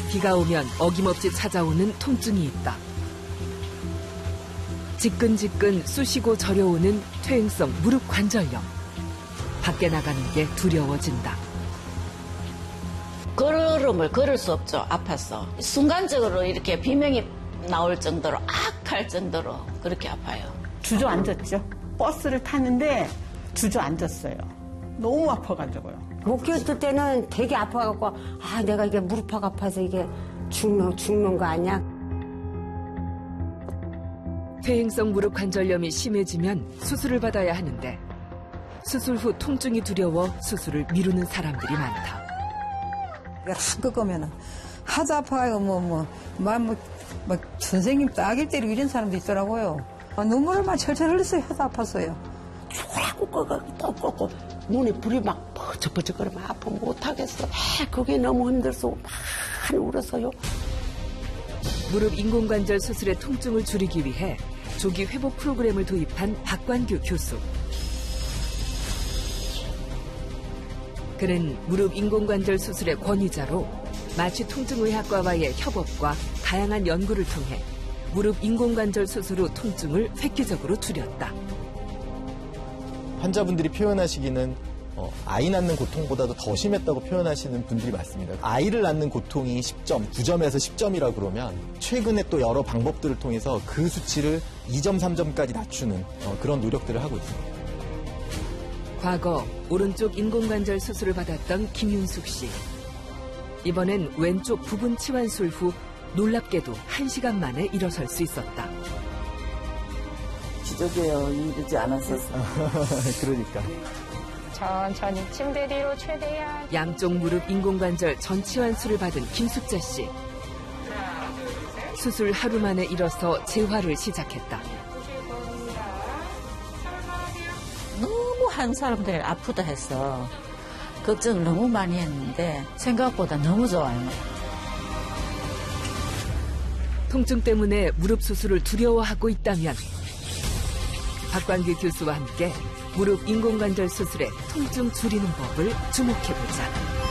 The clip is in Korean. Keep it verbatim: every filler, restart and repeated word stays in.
비가 오면 어김없이 찾아오는 통증이 있다. 지끈지끈 쑤시고 저려오는 퇴행성 무릎 관절염. 밖에 나가는 게 두려워진다. 걸음을 걸을 수 없죠. 아파서. 순간적으로 이렇게 비명이 나올 정도로 악할 정도로 그렇게 아파요. 주저앉았죠. 버스를 타는데 주저앉았어요. 너무 아파가지고요. 목욕할 때는 되게 아파갖고 아 내가 이게 무릎팍 아파서 이게 죽는, 죽는 거 아니야? 퇴행성 무릎 관절염이 심해지면 수술을 받아야 하는데 수술 후 통증이 두려워 수술을 미루는 사람들이 많다. 한껏 거면은 하도 아파요. 뭐 뭐 막 뭐 막 선생님 따길 때리고 이런 사람도 있더라고요. 눈물을 막 철철 흘렸어요. 하도 아팠어요. 죽고 꺾고 눈에 불이 막 퍼쩍퍼쩍거리면 아파 못하겠어. 그게 너무 힘들어서 많이 울었어요. 무릎 인공관절 수술의 통증을 줄이기 위해 조기 회복 프로그램을 도입한 박관규 교수. 그는 무릎 인공관절 수술의 권위자로 마취통증의학과와의 협업과 다양한 연구를 통해 무릎 인공관절 수술 후 통증을 획기적으로 줄였다. 환자분들이 표현하시기는 어, 아이 낳는 고통보다도 더 심했다고 표현하시는 분들이 많습니다. 아이를 낳는 고통이 십 점, 구 점에서 십 점이라 그러면 최근에 또 여러 방법들을 통해서 그 수치를 이 점, 삼 점까지 낮추는 어, 그런 노력들을 하고 있습니다. 과거 오른쪽 인공관절 수술을 받았던 김윤숙 씨. 이번엔 왼쪽 부분 치환술 후 놀랍게도 한 시간 만에 일어설 수 있었다. 기적이에요. 이러지 않았었어. 그러니까. 천천히 침대 뒤로 최대한. 양쪽 무릎 인공관절 전치환술을 받은 김숙자 씨. 수술 하루 만에 일어서 재활을 시작했다. 너무 한 사람들이 아프다 해서 걱정을 너무 많이 했는데 생각보다 너무 좋아요. 통증 때문에 무릎 수술을 두려워하고 있다면 박관규 교수와 함께 무릎 인공관절 수술의 통증 줄이는 법을 주목해보자.